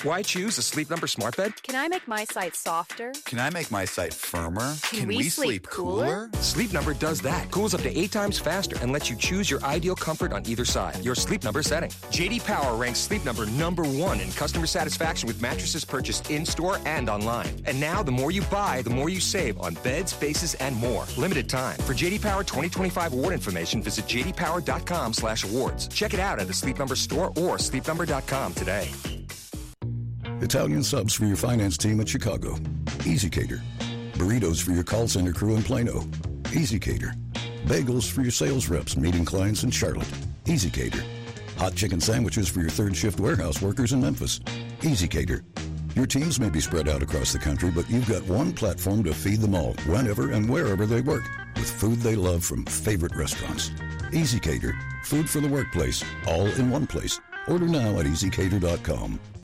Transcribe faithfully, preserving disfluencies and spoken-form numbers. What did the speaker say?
Why choose a Sleep Number smart bed? Can I make my site softer? Can I make my site firmer? Can, Can we, we sleep, sleep cooler? cooler? Sleep Number does that. Cools up to eight times faster and lets you choose your ideal comfort on either side. Your Sleep Number setting. J D Power ranks Sleep Number number one in customer satisfaction with mattresses purchased in-store and online. And now, the more you buy, the more you save on beds, bases, and more. Limited time. For J D Power twenty twenty-five award information, visit j d power dot com slash awards. Check it out at the Sleep Number store or sleep number dot com today. Italian subs for your finance team in Chicago. Easy Cater. Burritos for your call center crew in Plano. Easy Cater. Bagels for your sales reps meeting clients in Charlotte. Easy Cater. Hot chicken sandwiches for your third shift warehouse workers in Memphis. Easy Cater. Your teams may be spread out across the country, but you've got one platform to feed them all, whenever and wherever they work, with food they love from favorite restaurants. Easy Cater. Food for the workplace, all in one place. Order now at easy cater dot com.